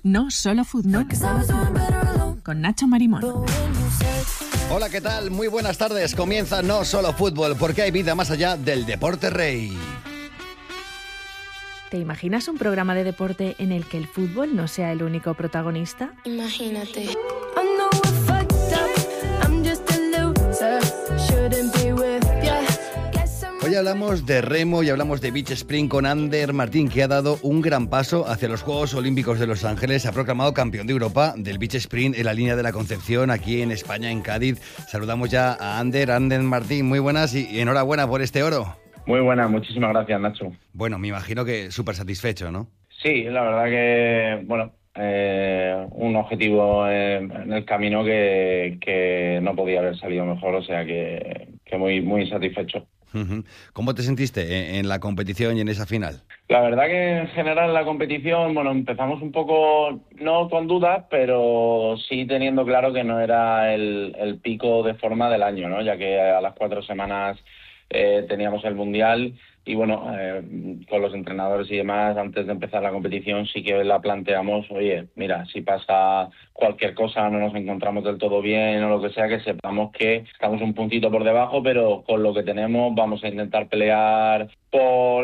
No Solo Fútbol, con Nacho Marimón. Hola, ¿qué tal? Muy buenas tardes. Comienza No Solo Fútbol, porque hay vida más allá del deporte rey. ¿Te imaginas un programa de deporte en el que el fútbol no sea el único protagonista? Imagínate. Hoy hablamos de remo y hablamos de beach sprint con Ander Martín, que ha dado un gran paso hacia los Juegos Olímpicos de Los Ángeles. Se ha proclamado campeón de Europa del beach sprint en la línea de la Concepción, aquí en España, en Cádiz. Saludamos ya a Ander Martín. Muy buenas y enhorabuena por este oro. Muy buena, muchísimas gracias, Nacho. Bueno, me imagino que súper satisfecho, ¿no? Sí, la verdad que, un objetivo en el camino que no podía haber salido mejor, o sea que muy, muy satisfecho. ¿Cómo te sentiste en la competición y en esa final? La verdad que en general la competición, empezamos un poco, no con dudas, pero sí teniendo claro que no era el pico de forma del año, ¿no? Ya que a las 4 semanas teníamos el Mundial y con los entrenadores y demás, antes de empezar la competición sí que la planteamos, oye, mira, si pasa cualquier cosa, no nos encontramos del todo bien o lo que sea, que sepamos que estamos un puntito por debajo, pero con lo que tenemos vamos a intentar pelear por